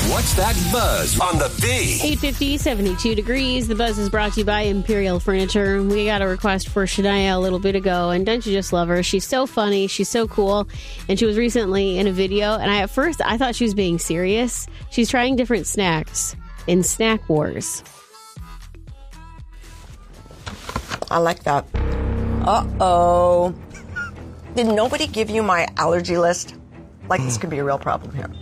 What's That Buzz on the B? 8:50, 72 degrees. The Buzz is brought to you by Imperial Furniture. We got a request for Shania a little bit ago, and don't you just love her? She's so funny. She's so cool. And she was recently in a video, and at first I thought she was being serious. She's trying different snacks in Snack Wars. I like that. Uh-oh. Did nobody give you my allergy list? Like, this could be a real problem here.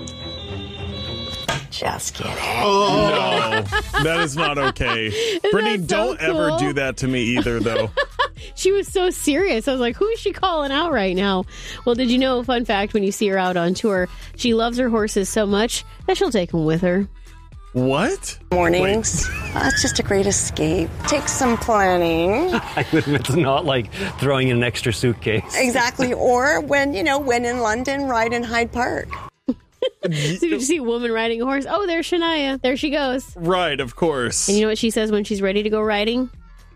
Just kidding. Oh, no. That is not okay. Brittany, so don't cool? ever do that to me either, though. She was so serious. I was like, who is she calling out right now? Well, did you know, fun fact, when you see her out on tour, she loves her horses so much that she'll take them with her. What? Mornings. It's just a great escape. Takes some planning. It's not like throwing in an extra suitcase. Exactly. Or when in London, ride in Hyde Park. So did you see a woman riding a horse? Oh, there's Shania. There she goes. Right, of course. And you know what she says when she's ready to go riding?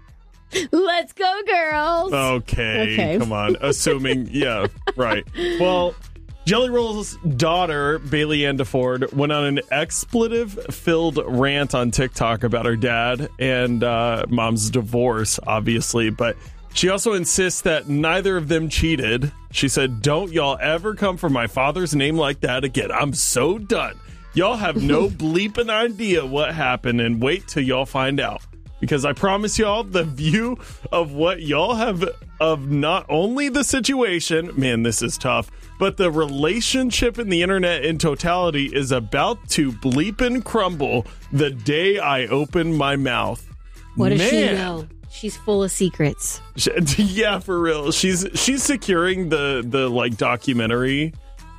Let's go, girls. Okay. Come on. Assuming, yeah, right. Well, Jelly Roll's daughter, Bailey Ann DeFord, went on an expletive-filled rant on TikTok about her dad and mom's divorce, obviously, but she also insists that neither of them cheated. She said, "Don't y'all ever come for my father's name like that again. I'm so done. Y'all have no bleeping idea what happened, and wait till y'all find out. Because I promise y'all, the view of what y'all have of not only the situation, man, this is tough, but the relationship in the internet in totality is about to bleeping crumble the day I open my mouth." What does she know? She's full of secrets. Yeah, for real. She's securing the like documentary,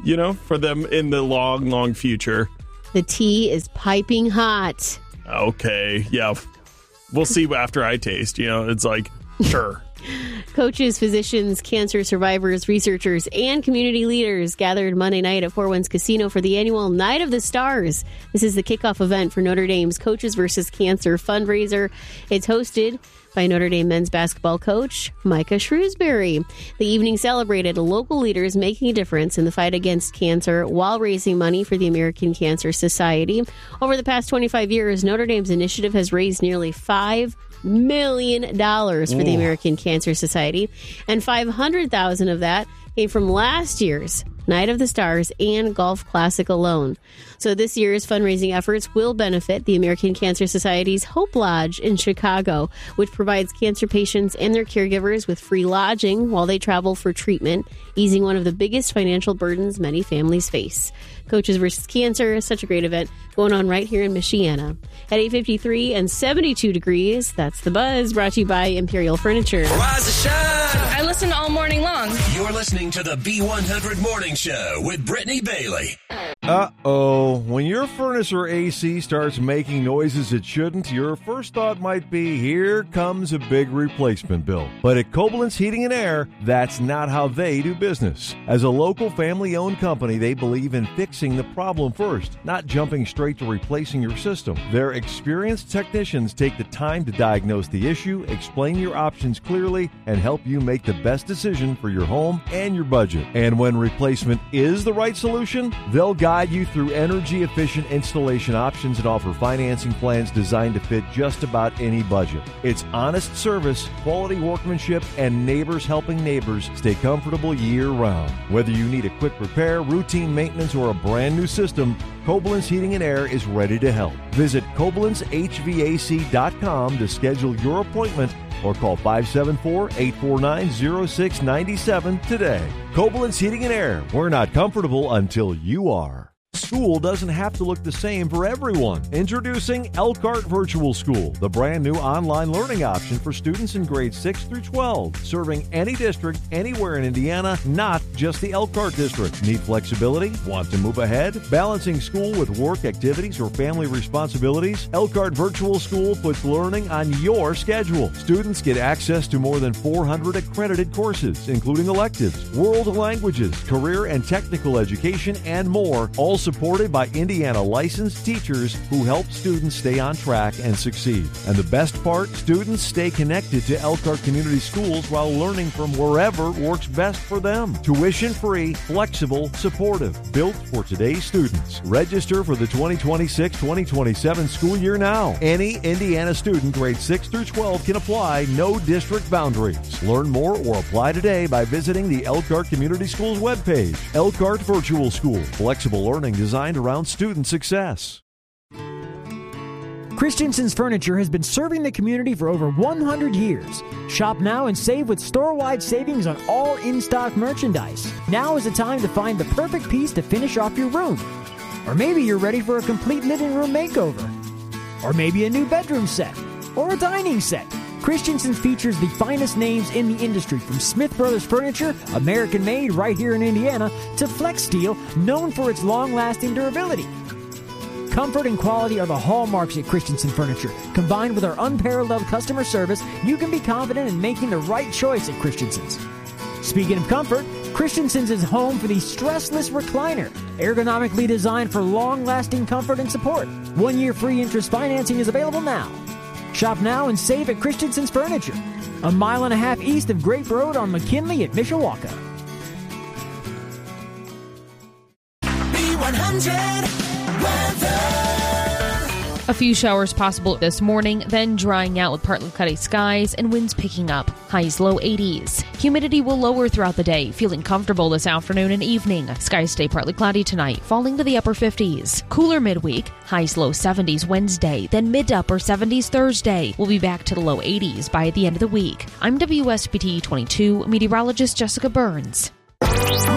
for them in the long future. The tea is piping hot. Okay, yeah. We'll see after I taste, it's like, sure. Coaches, physicians, cancer survivors, researchers, and community leaders gathered Monday night at Four Winds Casino for the annual Night of the Stars. This is the kickoff event for Notre Dame's Coaches vs. Cancer fundraiser. It's hosted by Notre Dame men's basketball coach Micah Shrewsbury. The evening celebrated local leaders making a difference in the fight against cancer while raising money for the American Cancer Society. Over the past 25 years, Notre Dame's initiative has raised nearly $5 million for the American Cancer Society, and $500,000 of that came from last year's Night of the Stars and Golf Classic alone. So this year's fundraising efforts will benefit the American Cancer Society's Hope Lodge in Chicago, which provides cancer patients and their caregivers with free lodging while they travel for treatment, easing one of the biggest financial burdens many families face. Coaches vs. Cancer is such a great event going on right here in Michiana. At 8:53 and 72 degrees, that's The Buzz, brought to you by Imperial Furniture. Rise and shine. I listen all morning long. You're listening to the B100 Morning Show with Brittany Bailey. Uh-oh. When your furnace or AC starts making noises it shouldn't, your first thought might be, here comes a big replacement bill. But at Koblenz Heating and Air, that's not how they do business. As a local family-owned company, they believe in fixing the problem first, not jumping straight to replacing your system. Their experienced technicians take the time to diagnose the issue, explain your options clearly, and help you make the best decision for your home and your budget. And when replacement is the right solution, they'll guide you through energy-efficient installation options and offer financing plans designed to fit just about any budget. It's honest service, quality workmanship, and neighbors helping neighbors stay comfortable year-round. Whether you need a quick repair, routine maintenance, or a brand new system, Koblenz Heating and Air is ready to help. Visit KoblenzHVAC.com to schedule your appointment or call 574-849-0697 today. Koblenz Heating and Air. We're not comfortable until you are. School doesn't have to look the same for everyone. Introducing Elkhart Virtual School, the brand new online learning option for students in grades 6 through 12, serving any district anywhere in Indiana, not just the Elkhart district. Need flexibility? Want to move ahead? Balancing school with work activities or family responsibilities? Elkhart Virtual School puts learning on your schedule. Students get access to more than 400 accredited courses, including electives, world languages, career and technical education, and more, all supported by Indiana licensed teachers who help students stay on track and succeed. And the best part, students stay connected to Elkhart Community Schools while learning from wherever works best for them. Tuition-free, flexible, supportive, built for today's students. Register for the 2026-2027 school year now. Any Indiana student grades 6 through 12 can apply, no district boundaries. Learn more or apply today by visiting the Elkhart Community Schools webpage. Elkhart Virtual School, flexible learning designed around student success. Christensen's Furniture has been serving the community for over 100 years. Shop now and save with store-wide savings on all in-stock merchandise. Now is the time to find the perfect piece to finish off your room. Or maybe you're ready for a complete living room makeover. Or maybe a new bedroom set. Or a dining set. Christensen's features the finest names in the industry, from Smith Brothers Furniture, American-made right here in Indiana, to Flex Steel, known for its long-lasting durability. Comfort and quality are the hallmarks at Christensen Furniture. Combined with our unparalleled customer service, you can be confident in making the right choice at Christensen's. Speaking of comfort, Christensen's is home for the stressless recliner, ergonomically designed for long-lasting comfort and support. 1 year free interest financing is available now. Shop now and save at Christensen's Furniture, a mile and a half east of Grape Road on McKinley at Mishawaka. B100 weather. A few showers possible this morning, then drying out with partly cloudy skies and winds picking up. Highs low 80s. Humidity will lower throughout the day, feeling comfortable this afternoon and evening. Skies stay partly cloudy tonight, falling to the upper 50s. Cooler midweek. Highs low 70s Wednesday, then mid to upper 70s Thursday. We'll be back to the low 80s by the end of the week. I'm WSBT 22 meteorologist Jessica Burns.